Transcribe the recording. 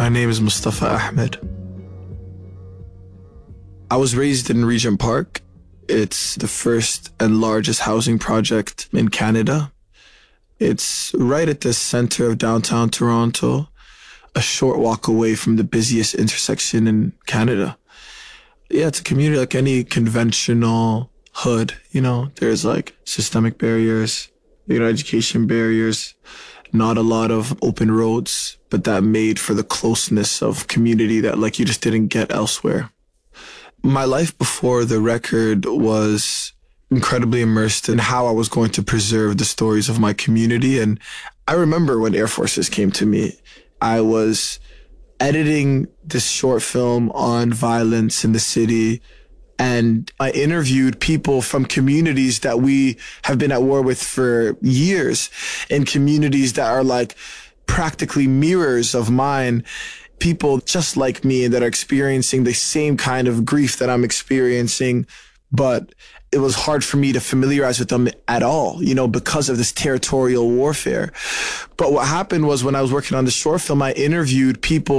My name is Mustafa Ahmed. I was raised in Regent Park. It's the first and largest housing project in Canada. It's right at the center of downtown Toronto, a short walk away from the busiest intersection in Canada. Yeah, it's a community like any conventional hood. There's like systemic barriers, education barriers, not a lot of open roads, but that made for the closeness of community that like you just didn't get elsewhere. My life before the record was incredibly immersed in how I was going to preserve the stories of my community. And I remember when Air Forces came to me, I was editing this short film on violence in the city. And I interviewed people from communities that we have been at war with for years, in communities that are like practically mirrors of mine, people just like me that are experiencing the same kind of grief that I'm experiencing. But it was hard for me to familiarize with them at all, because of this territorial warfare. But what happened was when I was working on the short film, I interviewed people